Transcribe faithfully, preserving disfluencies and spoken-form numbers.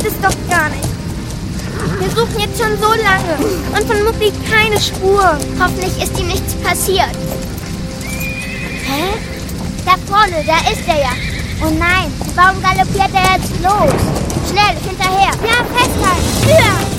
es doch gar nicht. Wir suchen jetzt schon so lange und von Mucki keine Spur. Hoffentlich ist ihm nichts passiert. Hä? Da vorne, da ist er ja. Oh nein, warum galoppiert er jetzt los? Schnell, hinterher. Ja, festhalten. Höher.